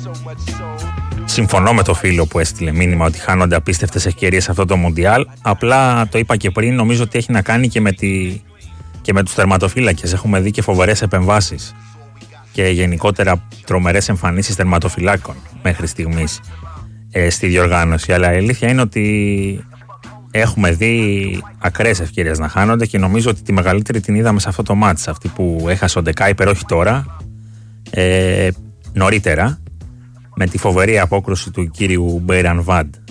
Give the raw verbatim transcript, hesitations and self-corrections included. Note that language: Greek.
συμφωνώ με το φίλο που έστειλε μήνυμα ότι χάνονται απίστευτες ευκαιρίες σε αυτό το Μουντιάλ. Απλά το είπα και πριν, νομίζω ότι έχει να κάνει και με, τη... και με τους τερματοφύλακες. Έχουμε δει και φοβερές επεμβάσεις και γενικότερα τρομερές εμφανίσεις τερματοφυλάκων μέχρι στιγμής ε, στη διοργάνωση. Αλλά η αλήθεια είναι ότι έχουμε δει ακραίες ευκαιρίες να χάνονται και νομίζω ότι τη μεγαλύτερη την είδαμε σε αυτό το μάτς. Αυτή που έχασε ο Ντεκάιπερ, όχι τώρα, ε, νωρίτερα, με τη φοβερή απόκρουση του κύριου Μπέιραν Βαντ